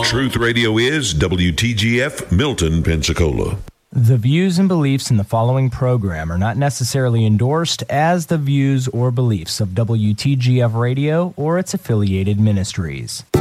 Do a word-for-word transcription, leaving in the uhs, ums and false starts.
Truth Radio is W T G F, Milton, Pensacola. The views and beliefs in the following program are not necessarily endorsed as the views or beliefs of W T G F Radio or its affiliated ministries.